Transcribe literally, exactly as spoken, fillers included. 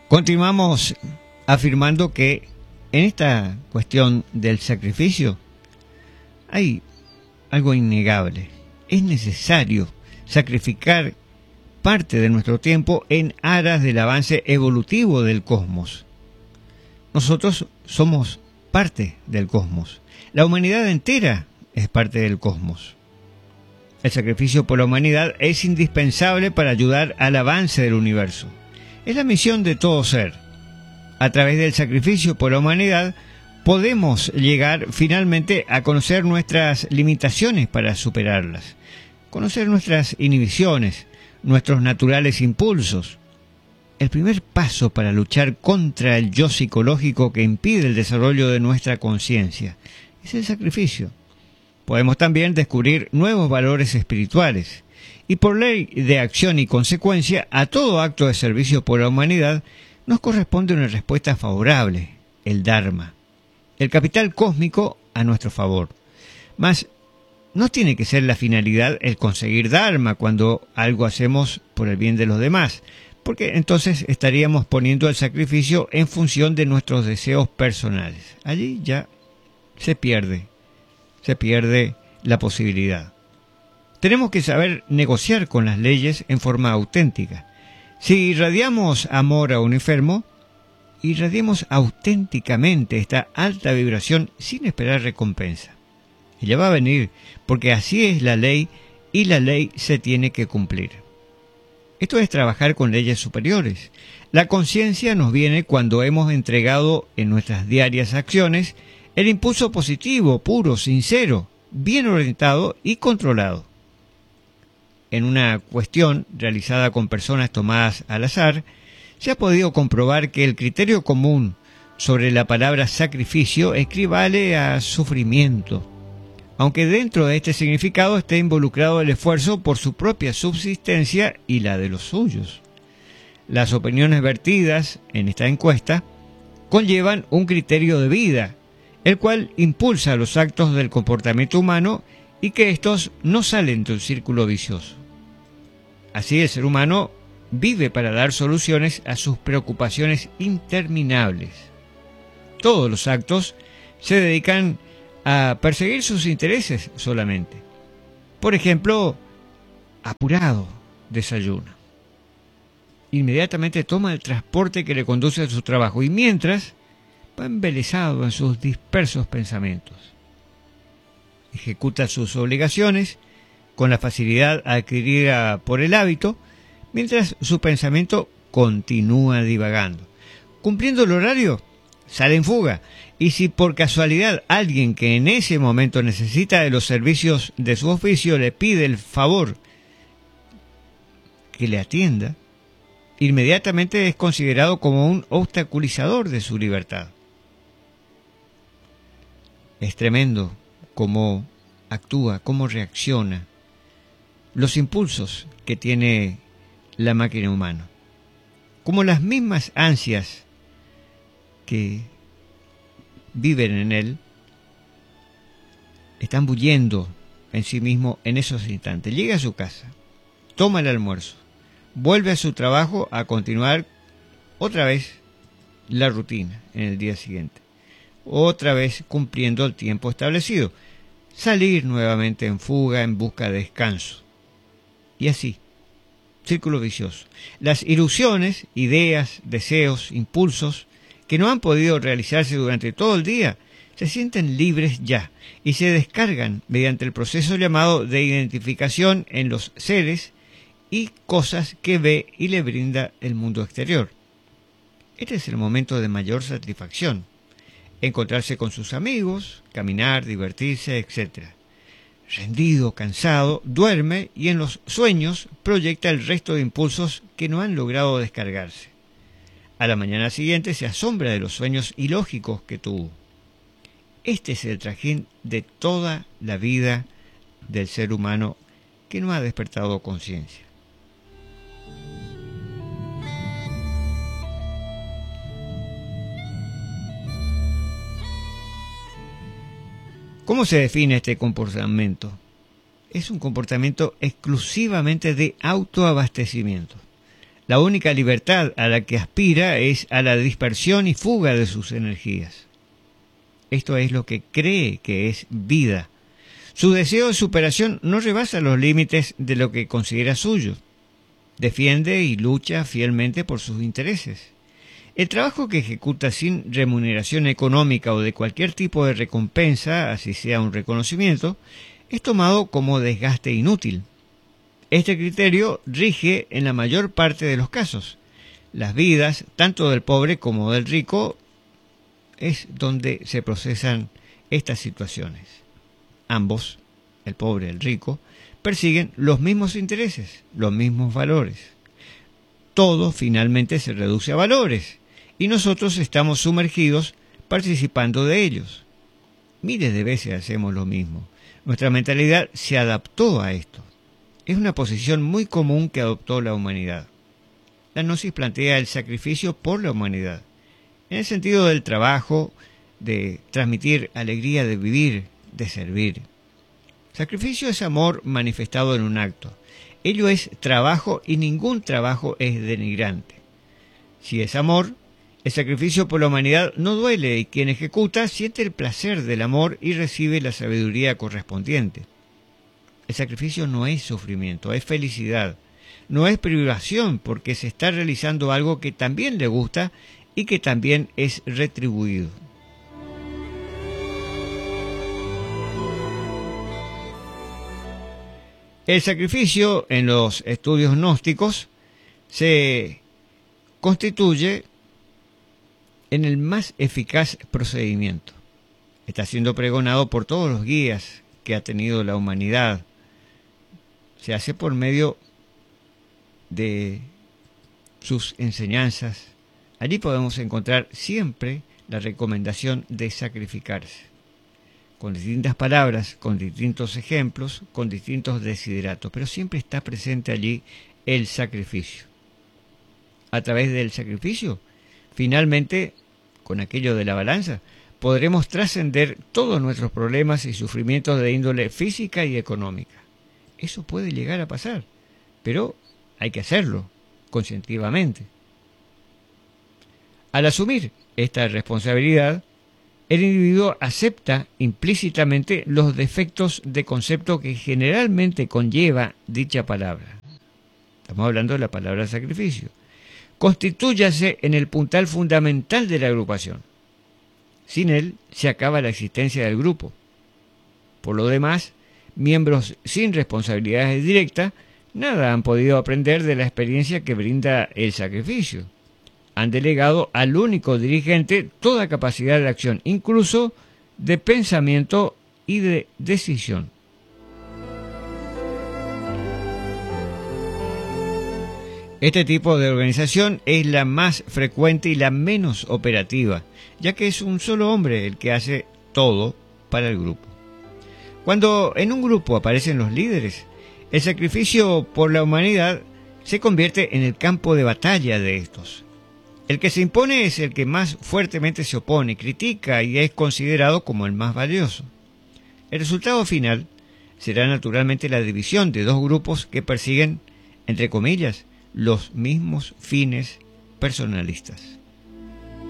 Continuamos afirmando que en esta cuestión del sacrificio hay algo innegable. Es necesario sacrificar parte de nuestro tiempo en aras del avance evolutivo del cosmos. Nosotros somos parte del cosmos. La humanidad entera es parte del cosmos. El sacrificio por la humanidad es indispensable para ayudar al avance del universo. Es la misión de todo ser. A través del sacrificio por la humanidad podemos llegar finalmente a conocer nuestras limitaciones para superarlas, conocer nuestras inhibiciones, nuestros naturales impulsos. El primer paso para luchar contra el yo psicológico que impide el desarrollo de nuestra conciencia es el sacrificio. Podemos también descubrir nuevos valores espirituales, y por ley de acción y consecuencia, a todo acto de servicio por la humanidad nos corresponde una respuesta favorable, el Dharma, el capital cósmico a nuestro favor. Mas no tiene que ser la finalidad el conseguir Dharma cuando algo hacemos por el bien de los demás, porque entonces estaríamos poniendo el sacrificio en función de nuestros deseos personales. Allí ya se pierde, se pierde la posibilidad. Tenemos que saber negociar con las leyes en forma auténtica. Si irradiamos amor a un enfermo, irradiemos auténticamente esta alta vibración sin esperar recompensa. Ella va a venir porque así es la ley y la ley se tiene que cumplir. Esto es trabajar con leyes superiores. La conciencia nos viene cuando hemos entregado en nuestras diarias acciones el impulso positivo, puro, sincero, bien orientado y controlado. En una cuestión realizada con personas tomadas al azar, se ha podido comprobar que el criterio común sobre la palabra sacrificio equivale a sufrimiento, aunque dentro de este significado esté involucrado el esfuerzo por su propia subsistencia y la de los suyos. Las opiniones vertidas en esta encuesta conllevan un criterio de vida, el cual impulsa los actos del comportamiento humano y que estos no salen de un círculo vicioso. Así el ser humano vive para dar soluciones a sus preocupaciones interminables. Todos los actos se dedican a perseguir sus intereses solamente. Por ejemplo, apurado, desayuna. Inmediatamente toma el transporte que le conduce a su trabajo y mientras va embelesado en sus dispersos pensamientos. Ejecuta sus obligaciones con la facilidad adquirida por el hábito, mientras su pensamiento continúa divagando. Cumpliendo el horario, sale en fuga, y si por casualidad alguien que en ese momento necesita de los servicios de su oficio le pide el favor que le atienda, inmediatamente es considerado como un obstaculizador de su libertad. Es tremendo cómo actúa, cómo reacciona, los impulsos que tiene la máquina humana, como las mismas ansias que viven en él están bulliendo en sí mismo en esos instantes. Llega a su casa, toma el almuerzo, vuelve a su trabajo a continuar otra vez la rutina en el día siguiente, otra vez cumpliendo el tiempo establecido, salir nuevamente en fuga en busca de descanso. Y así, círculo vicioso. Las ilusiones, ideas, deseos, impulsos que no han podido realizarse durante todo el día, se sienten libres ya y se descargan mediante el proceso llamado de identificación en los seres y cosas que ve y le brinda el mundo exterior. Este es el momento de mayor satisfacción. Encontrarse con sus amigos, caminar, divertirse, etcétera. Rendido, cansado, duerme y en los sueños proyecta el resto de impulsos que no han logrado descargarse. A la mañana siguiente se asombra de los sueños ilógicos que tuvo. Este es el trajín de toda la vida del ser humano que no ha despertado conciencia. ¿Cómo se define este comportamiento? Es un comportamiento exclusivamente de autoabastecimiento. La única libertad a la que aspira es a la dispersión y fuga de sus energías. Esto es lo que cree que es vida. Su deseo de superación no rebasa los límites de lo que considera suyo. Defiende y lucha fielmente por sus intereses. El trabajo que ejecuta sin remuneración económica o de cualquier tipo de recompensa, así sea un reconocimiento, es tomado como desgaste inútil. Este criterio rige en la mayor parte de los casos. Las vidas, tanto del pobre como del rico, es donde se procesan estas situaciones. Ambos, el pobre y el rico, persiguen los mismos intereses, los mismos valores. Todo finalmente se reduce a valores, y nosotros estamos sumergidos participando de ellos. Miles de veces hacemos lo mismo. Nuestra mentalidad se adaptó a esto. Es una posición muy común que adoptó la humanidad. La gnosis plantea el sacrificio por la humanidad, en el sentido del trabajo, de transmitir alegría de vivir, de servir. Sacrificio es amor manifestado en un acto. Ello es trabajo y ningún trabajo es denigrante. Si es amor, el sacrificio por la humanidad no duele y quien ejecuta siente el placer del amor y recibe la sabiduría correspondiente. El sacrificio no es sufrimiento, es felicidad. No es privación porque se está realizando algo que también le gusta y que también es retribuido. El sacrificio en los estudios gnósticos se constituye en el más eficaz procedimiento. Está siendo pregonado por todos los guías que ha tenido la humanidad. Se hace por medio de sus enseñanzas. Allí podemos encontrar siempre la recomendación de sacrificarse, con distintas palabras, con distintos ejemplos, con distintos desideratos, pero siempre está presente allí el sacrificio. A través del sacrificio, finalmente, con aquello de la balanza, podremos trascender todos nuestros problemas y sufrimientos de índole física y económica. Eso puede llegar a pasar, pero hay que hacerlo conscientivamente. Al asumir esta responsabilidad, el individuo acepta implícitamente los defectos de concepto que generalmente conlleva dicha palabra. Estamos hablando de la palabra sacrificio. Constitúyase en el puntal fundamental de la agrupación. Sin él se acaba la existencia del grupo. Por lo demás, miembros sin responsabilidades directas nada han podido aprender de la experiencia que brinda el sacrificio. Han delegado al único dirigente toda capacidad de acción, incluso de pensamiento y de decisión. Este tipo de organización es la más frecuente y la menos operativa, ya que es un solo hombre el que hace todo para el grupo. Cuando en un grupo aparecen los líderes, el sacrificio por la humanidad se convierte en el campo de batalla de estos. El que se impone es el que más fuertemente se opone, critica y es considerado como el más valioso. El resultado final será naturalmente la división de dos grupos que persiguen, entre comillas, los mismos fines personalistas.